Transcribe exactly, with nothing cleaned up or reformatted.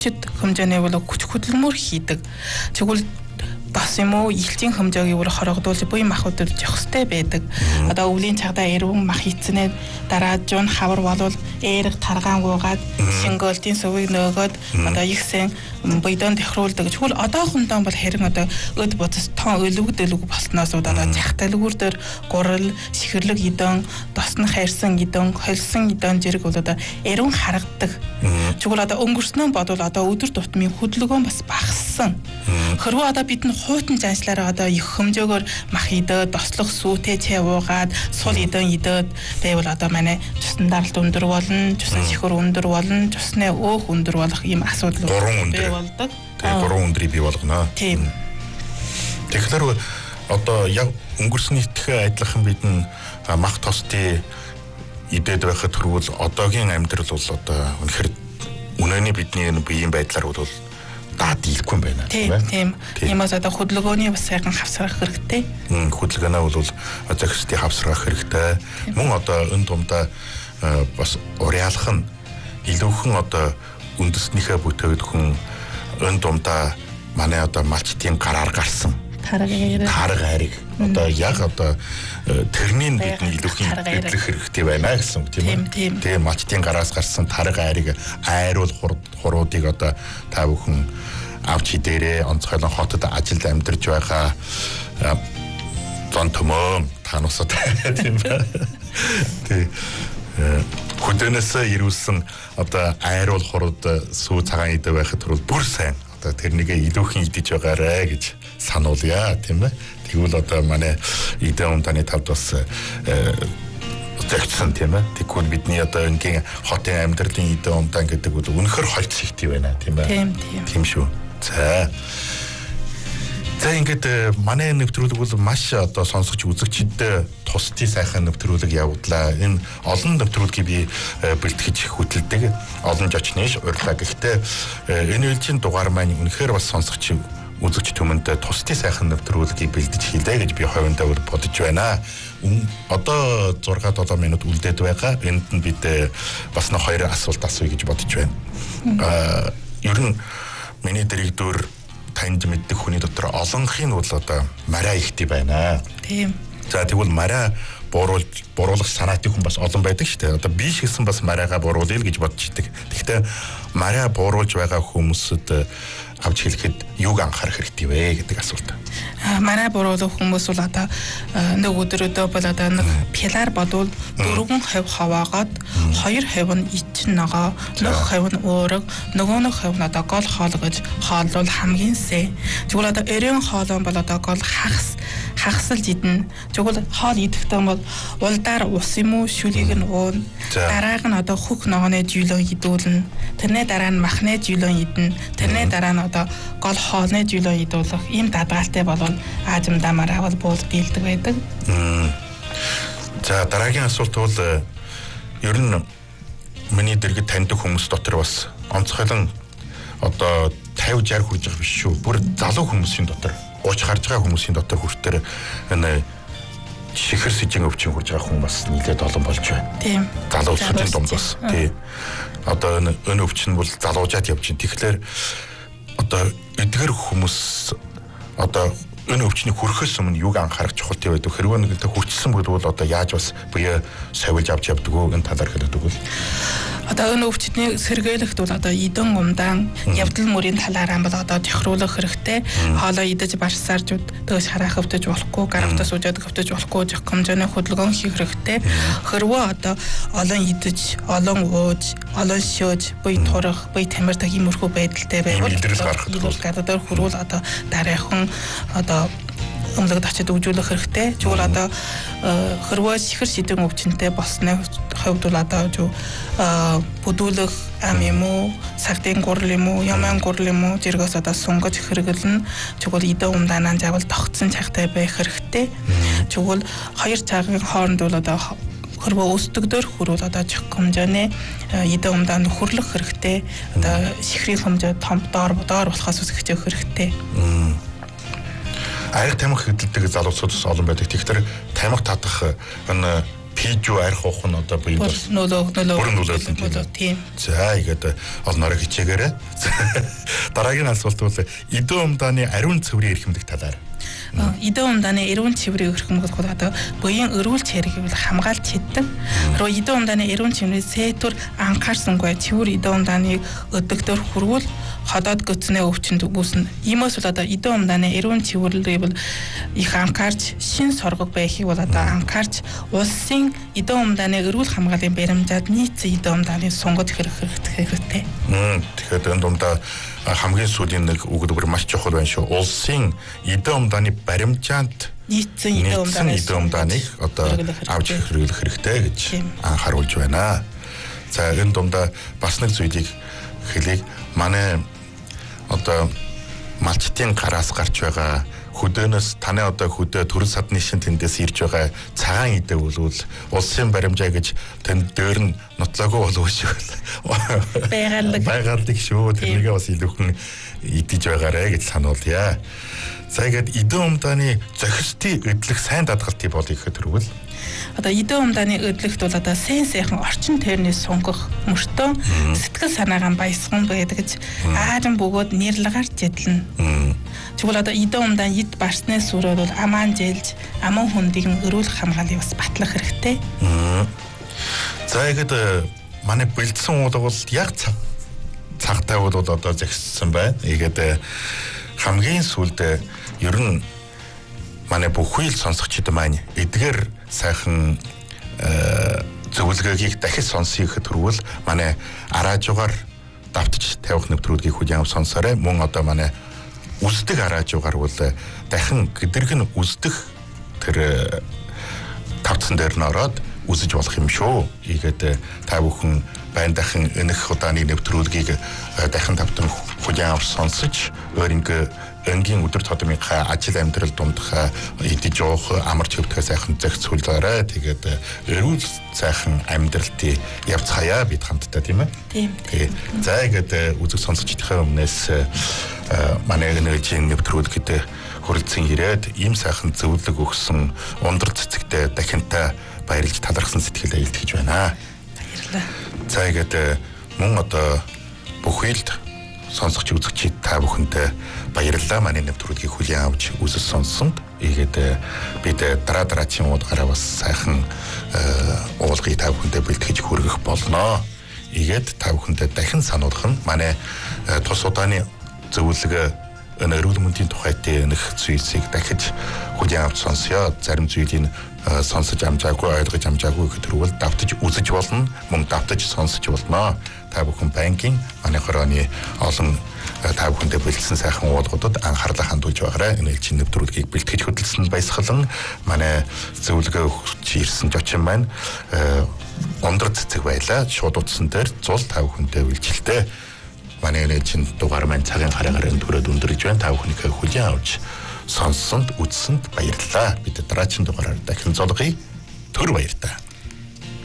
хэмжээний бол хүч хөдөлмөр хийдэг. Тэгвэл бас юм уу илтийн хэмжээг юу хорогдуулж буй махуудад явах хэрэгтэй байдаг. Одоо өвлийн цагдаа эрүүн мах хийцнээ дараа жуун хавар болвол эерэг таргаан гуугаад шингөлтийн сувыг нөгөөд одоо их сэн буйдон тохируулдаг. Тэгвэл одоохондоо бол харин одоо өд бодос тон өлөвдөлөг болсноос одоо зах талгүүр дээр гурал, сихэрлэг идэн, досн хайрсан идэн, холсон идэн зэрэг бол одоо эрүүн харагддаг. Тэгвэл одоо өнгөрснөө бодвол одоо өдөр тутмын хөдөлгөөн бас багассан. Хэрвээ одоо бид нь хуйтан заншлаараа одоо их хэмжээгөөр мах идээд, дослох сүүтэй чай уугаад, сул идэн идээд байвал одоо манай цусны даралт өндөр болно, цусны сихэр өндөр болно, цусны өөх өндөр болох ийм асуудал бий болдог. Тэгээ гурван өндрийг бий болгоно. Тийм. Тэгэхээр одоо яг өнгөрснөйтэй адилхан бидэн мах тостой идээд байхад түрүүл одоогийн амьдрал бол одоо үнэхээр үнэний бидний биеийн байдлаар бол даад дийлэхгүй юм байна тийм тийм. Иймээс одоо хөдөлгөөний бас сайхан хавсрах хэрэгтэй. Хөдөлгөөнөө бол зохистой хавсрах хэрэгтэй. Мөн одоо өн думдаа бас уриалах нь илүүхэн одоо үндэснийхээ бүтээгд хүн өн думдаа манай одоо малчтын гараар гарсан тарга хайрыг одоо яг одоо тэрнийг бидний илүүхэн эвлэх хэрэгтэй байна гэсэн үг тийм үү. Тэгээ малчтын гараас гарсан тарга хайрыг айруул хуруудыг одоо та бүхэн авч идээрээ онцгойлон хотод ажилд амьдарч байгаа зон төмөө танусаа тийм байна. Тэг хөдөөнөөс ирүүлсэн одоо айруул хурууд сүү цагаан идэ байхад түрүүл бүр сайн одоо тэрнийгээ илүүхэн идэж байгаарэ гэж сануулъя тийм ээ. Тэгвэл одоо манай идэ умтаны тавд бас зэгцсэн тийм ээ. Тэгвэл бидний одоо ингийн хотын амьдралын идэ умтан гэдэг бол үнэхэр хольт шигтэй байна тийм ээ. Тийм тийм. Тийм шүү. За. За ингээд манай нэвтрүүлэг бол маш одоо сонсогч үзэгчдэд тусдий сайхан нэвтрүүлэг явууллаа. Энэ олон нэвтрүүлгийг би бэлтгэж хөтэлдэг. Олон жочныш урьлаа. Гэхдээ энэ үеийн дугаар маань үнэхээр бас сонсогч үзэгч түмэнд тусдий сайхан нэвтрүүлгийг бэлдэж хийлээ гэж би хувьдаа бодож байна. Одоо зурга долоо минут үлдээд байгаа. Энд нь бид бас нэг хоёр асуулт асууя гэж бодож байна. Аа ер нь миний дэрэгдүр танд мэддэг хүний дотор олонхын бол одоо мараа ихтэй байна. Тийм. За тэгвэл мараа бууруулж бууруулах санаатай хүн бас олон байдаг шүү дээ. Одоо би шигсэн бас мараага бууруулъя гэж бодож идэг. Тэгэхдээ мараа бууруулж байгаа хүмүүсд авч хэлэхэд юуг анхаарах хэрэгтэй вэ гэдэг асуулт. Мараа бууруулах хүмүүс бол одоо нэг өдрөдөө бол одоо нэг пилар бодвол дөрвөн хувь хаваагаад хоёр хувь нь ичин ногоо, нэг хувь нь уураг, нөгөө нэг хувь нь одоо гол хоол гэж хооллол хамгийн сэ. Тэгвэл одоо эрен хоолон бол одоо гол хагас хагасл идэн. Тэгвэл хоол идэхдээ бол улдаар ус юм уу шүлийг нь уун. Дарааг нь одоо хөх ногооны жийлэн идүүлнэ. Тэрний дараа нь махны жийлэн идэн. Тэрний дараа нь одоо гол хоолны жийлэн идүүлэх ийм дадгаалтай болвол аажимдаа мараа бол буулд дийлдэг байдаг. За дараагийн асуулт бол ер нь миний дэргэд таньдаг хүмүүс дотор бас онцгойлон одоо пятьдесят шестьдесят хүрж байгаа биш шүү. Бүр залуу хүмүүсийн дотор ууч харж байгаа хүмүүсийн дотор хүртээр энэ шихэр сэжин өвчин хүрж байгаа хүмүүс бас нийлээд олон болж байна. Тийм. Залуучуудын дунд бас. Тийм. Одоо энэ энэ өвчин бол залуужаад явж байна. Тэгэхээр одоо эдгээр хүмүүс одоо энэ өвчний хүрхээс өмнө юуг анхаарах чухалтай байдаг. Хэрвээ нэгэнтэ хүрчсэн бол одоо яаж бас буяа совилж авч явдаг уу энэ талаар хэлдэг бол. Одоо энэ өвчтний сэргээлэгт бол одоо идэн умдаан явдал мөрийн талаараа бол одоо тохируулах хэрэгтэй. Хоолоо идэж барсааржууд төгс хараа хөвтөж болохгүй, гаравтаа суужаад хөвтөж болохгүй жих хэмжээний хөдөлгөөн хийх хэрэгтэй. Хэрвээ одоо олон идэж, олон ууж, олон шөөж, буй турах, буй тамирдаг иймэрхүү байдалтай байвал илүүл гадаад хөрвөл одоо дараахан одоо өмлөгд очиж үжүүлэх хэрэгтэй. Зүгээр одоо хэрвээ сихэр шидэн өвчнөд болсны хувьд бол одоо юу бүдүүлэх ам юм уу, сагдын гурал юм уу, яман гурал юм уу зэрэгс одоо сунгаж хэрэглэн тэгвэл идэ умдаанаа жавал тогтсон цагтай байх хэрэгтэй. Тэгвэл хоёр цагийн хооронд бол одоо хэрвээ өсдөгдөр хүрвэл одоо чих хэмжээний идэ умдаанд хөрлөх хэрэгтэй. Одоо сихрийн хэмжээ том доор доор болохоос үсгэж явах хэрэгтэй. Аяг тамхи хөдөлдөг залуучууд олон байдаг. Тэгэхээр тамхи татах энэ хийж юу арих уух нь одоо буянд бол нөлөө нөлөө бүрэн нөлөөлсөн тийм. За игээд олноороо хичээгээрэй. Дараагийн асуулт бол эдэн умдааны ариун цэврийн эрхэмлэх талаар. Эдэн умдааны эрүүл цэврийн эрхэмлэх бол одоо буян өрүүл чиргийг хамгаалж чаддаг. Руу эдэн умдааны эрүүл чимрээ сэтүр анхаарсангүй цэвэр эдэн умдааны өдөгдөр хүрвэл ходоод гүцнээ өвчнөд үүснэ. Иймээс бол одоо эдэн умдааны эрүүл цэвэрлэлийг бол их анхаарч шин соргог байхыг бол одоо анхаарч улсын эдэн умдааны эрүүл хамгааллын баримжаад нийцсэн эдэн умдааны сунгад хэрэг хэрэгтэй. Тэгэхээр энд умдаа хамгийн сүүлийн нэг үгдбэр маш чухал байна шүү. Улсын эдэн умдааны баримжаанд нийцсэн эдэн умдааныг одоо авч хэрэглэх хэрэгтэй гэж анхааруулж байна. За энэ дундаа бас нэг зүйлийг хэлийг манай одоо малчтын гараас гарч байгаа хөдөөнөөс таны одоо хөдөө төрөл садны шин тэндээс ирж байгаа цагаан идэ болвол улсын баримжаа гэж тэнд дээр нь нотлоогүй болов шүү. Байгаалдаг. Байгаалдаг шүү. Тэрнийгээ бас илүүхэн идэж байгаарэ гэж сануулъя. За ихэд эдэн умдааны зохистын эдлэх сайн дадгалтыг бол ихэд төрвөл одоо эдэн умдааны өдлөгт бол одоо сайн сайхан орчин тойрны сунгах мөртөө сэтгэл санаагаа баясган байдаг гэж аажин бөгөөд нэрлагаар жидлэн. Тэгвэл одоо эдэн умдаан эд барсны сүрээр бол амаан жилж аман хүндийг өрөөлөх хамгаалыг бас батлах хэрэгтэй. За ихэд манай бэлдсэн уулга бол яг цагтай бол одоо зэгссэн байна. Ихэд хамгийн сүүлд ер нь манай бүхий л сонсогчид маань эдгээр сайхан зөвлөгөөгийг дахиж сонсъё гэхэд түрүүл манай араажуугаар давтаж тавих нэвтрүүлгийг хүлээн авч сонсоорой. Мөн одоо манай үздэг араажуугаар бол дахин гэдэрг нь үздэх тэр тавцсан дээр нь ороод үзэж болох юм шүү. Ийгээд та бүхэн байн дахин энэх удааны нэвтрүүлгийг дахин тавтан хүлээн авч сонсож өөрийнхөө энгийн өдөр тутмынхаа ажил амьдрал дундах идэж уух амар төвдгөө сайхан зохицуулаарай. Тэгээд эрүүл сайхан амьдралтыг явцгаая бид хамтдаа тийм ээ. Тийм. За ихэд үзэг сонсогчдийнхээ өмнөөс манай энергийн нэвтрүүлгэд хүрэлцэн ирээд ийм сайхан зөвлөг өгсөн ундрал цэцэгтэй дахинтаа баярлж талархсан сэтгэл ээлтгэж байна. Баярлалаа. За ихэд мөн одоо бүхий л сонсогч үзэгчид та бүхэндээ баярлалаа. Манай нэвтрүүлгийг хүлээн авч үзэж сонссонд. Ийгээд бид дараа дараагийн уулгаараа бас сайхан уулгыг та бүхэндээ бэлтгэж хүргэх болно. Ийгээд та бүхэндээ дахин сануулгах нь манай тус удааны зөвлөгөө энэ эрүүл мэндийн тухайд нэх зүйлсийг дахиж хүлээн авч сонсё. Зарим зүйлийг сонсож амжаагүй, ойлгож амжаагүй гэхэд түрүүл давтаж үзэж болно, мөн давтаж сонсож болно. Та бүхэн банкинг манай хорооны олон та бүхэндээ бэлдсэн сайхан уулгуудад анхаарлаа хандуулж байгаарай. Энэ элчин нэвтрүүлгийг бэлтгэж хөдөлсөн баясгалан манай зөвлөгөө өгч ирсэн зочин маань ундрал цэцэг байлаа. Шууд утсан дээр зул та бүхэндээ үйлчлэлтэй. Манай элчин дугаар маань цагийн гараагаар төрөд өндөрж байна. Та бүхнийхээ хүлээн авч сонссонд үзсэнд баярлалаа. Бид дараагийн дугаараар дахин золгоё. Төр баярлалаа.